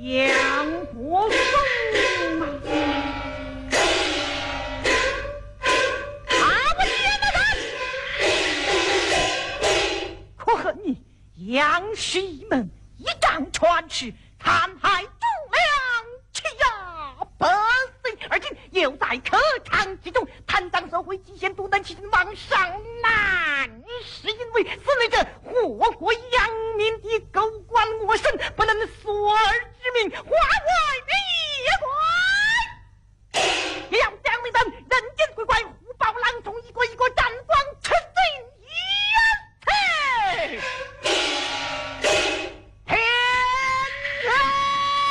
杨国松啊！我天哪！可恨你杨氏门一仗传世，残害忠良，欺压百姓，而今又在客场之中贪赃受贿，极限毒胆，欺君罔上难，是因为此类者